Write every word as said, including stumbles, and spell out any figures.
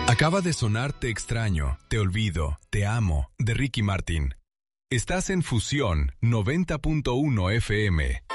Acaba de sonar Te extraño, te olvido, te amo, de Ricky Martin. Estás en Fusión noventa punto uno F M.